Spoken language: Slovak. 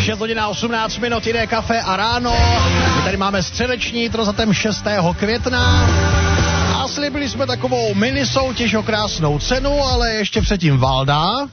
6 hodin a 18 minut, jde kafe a ráno. My tady máme středeční trozatem 6. května. A slibili jsme takovou mini soutěž o krásnou cenu, ale ještě předtím Valda.